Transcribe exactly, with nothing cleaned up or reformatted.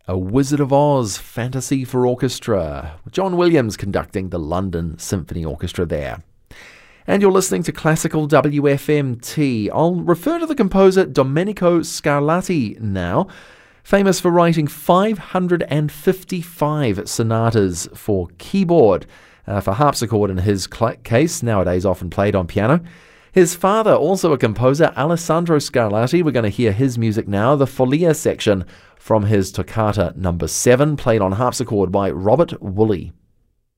A Wizard of Oz fantasy for orchestra, with John Williams conducting the London Symphony Orchestra there. And you're listening to Classical W F M T. I'll refer to the composer Domenico Scarlatti now, famous for writing five hundred fifty-five sonatas for keyboard, uh, for harpsichord in his cl- case, nowadays often played on piano. His father, also a composer, Alessandro Scarlatti, we're going to hear his music now, the Follia section from his Toccata number seven, played on harpsichord by Robert Woolley.